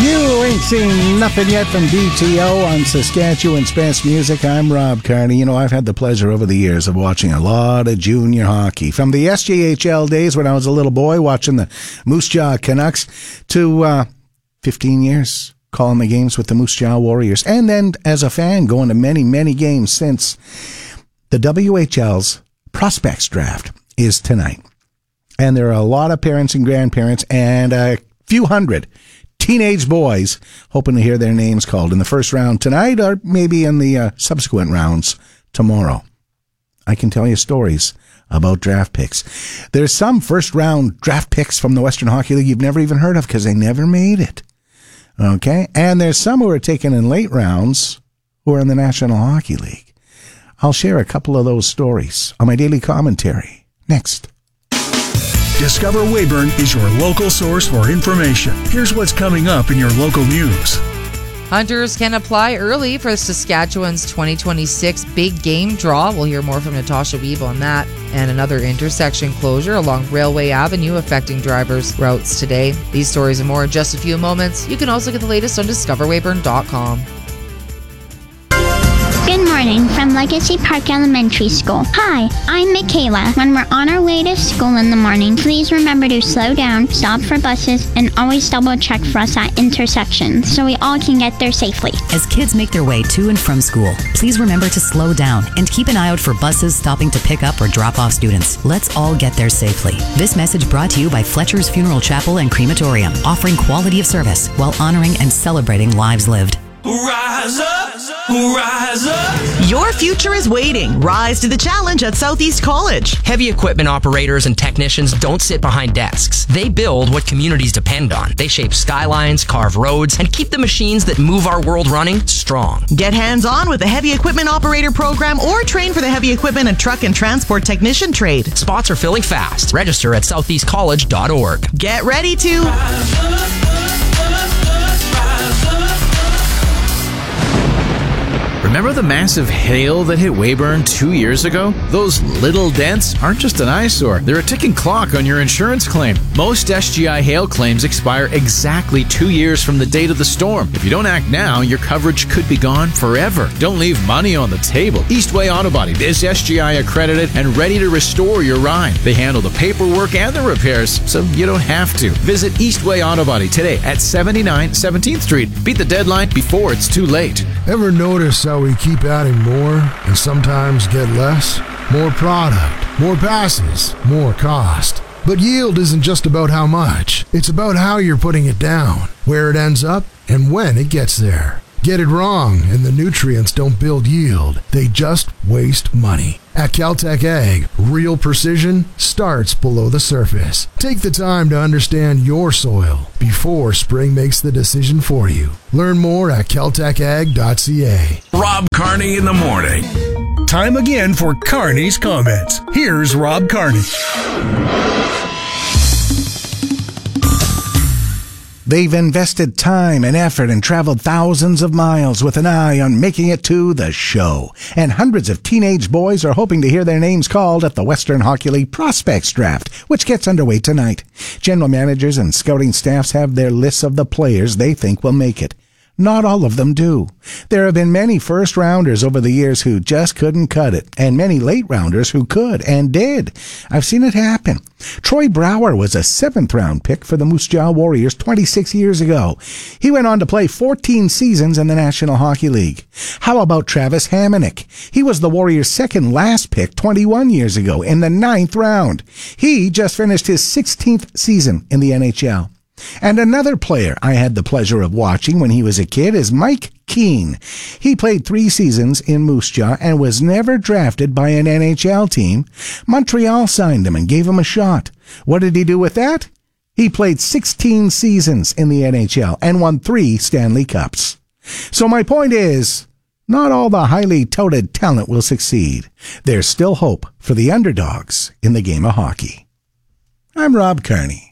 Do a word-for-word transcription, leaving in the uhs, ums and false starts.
You ain't seen nothing yet from D T O on Saskatchewan's Best Music. I'm Rob Carney. You know, I've had the pleasure over the years of watching a lot of junior hockey. From the S J H L days when I was a little boy watching the Moose Jaw Canucks to uh, fifteen years calling the games with the Moose Jaw Warriors. And then as a fan going to many, many games since. The W H L's Prospects Draft is tonight. And there are a lot of parents and grandparents and a few hundred teenage boys hoping to hear their names called in the first round tonight or maybe in the uh, subsequent rounds tomorrow. I can tell you stories about draft picks. There's some first round draft picks from the Western Hockey League you've never even heard of because they never made it. Okay? And there's some who are taken in late rounds who are in the National Hockey League. I'll share a couple of those stories on my daily commentary next. Discover Weyburn is your local source for information. Here's what's coming up in your local news. Hunters can apply early for Saskatchewan's twenty twenty-six Big Game Draw. We'll hear more from Natasha Weave on that. And another intersection closure along Railway Avenue affecting drivers' routes today. These stories and more in just a few moments. You can also get the latest on discover weyburn dot com. Good morning from Legacy Park Elementary School. Hi, I'm Michaela. When we're on our way to school in the morning, please remember to slow down, stop for buses, and always double check for us at intersections so we all can get there safely. As kids make their way to and from school, please remember to slow down and keep an eye out for buses stopping to pick up or drop off students. Let's all get there safely. This message brought to you by Fletcher's Funeral Chapel and Crematorium, offering quality of service while honoring and celebrating lives lived. Rise up, rise up. Your future is waiting. Rise to the challenge at Southeast College. Heavy equipment operators and technicians don't sit behind desks. They build what communities depend on. They shape skylines, carve roads, and keep the machines that move our world running strong. Get hands-on with the Heavy Equipment Operator Program or train for the Heavy Equipment and Truck and Transport Technician trade. Spots are filling fast. Register at southeast college dot org. Get ready to rise up, rise up, rise up. Remember the massive hail that hit Weyburn two years ago? Those little dents aren't just an eyesore. They're a ticking clock on your insurance claim. Most S G I hail claims expire exactly two years from the date of the storm. If you don't act now, your coverage could be gone forever. Don't leave money on the table. Eastway Auto Body is S G I accredited and ready to restore your ride. They handle the paperwork and the repairs, so you don't have to. Visit Eastway Auto Body today at seventy-nine seventeenth Street. Beat the deadline before it's too late. Ever notice how we keep adding more and sometimes get less? More product, more passes, more cost. But yield isn't just about how much. It's about how you're putting it down, where it ends up, and when it gets there. Get it wrong, and the nutrients don't build yield. They just waste money. At Caltech Ag, real precision starts below the surface. Take the time to understand your soil before spring makes the decision for you. Learn more at caltech ag dot c a. Rob Carney in the morning. Time again for Carney's Comments. Here's Rob Carney. They've invested time and effort and traveled thousands of miles with an eye on making it to the show. And hundreds of teenage boys are hoping to hear their names called at the Western Hockey League Prospects Draft, which gets underway tonight. General managers and scouting staffs have their lists of the players they think will make it. Not all of them do. There have been many first-rounders over the years who just couldn't cut it, and many late-rounders who could and did. I've seen it happen. Troy Brouwer was a seventh-round pick for the Moose Jaw Warriors twenty-six years ago. He went on to play fourteen seasons in the National Hockey League. How about Travis Hamonic? He was the Warriors' second-last pick twenty-one years ago in the ninth round. He just finished his sixteenth season in the N H L. And another player I had the pleasure of watching when he was a kid is Mike Keane. He played three seasons in Moose Jaw and was never drafted by an N H L team. Montreal signed him and gave him a shot. What did he do with that? He played sixteen seasons in the N H L and won three Stanley Cups. So my point is, not all the highly touted talent will succeed. There's still hope for the underdogs in the game of hockey. I'm Rob Carney.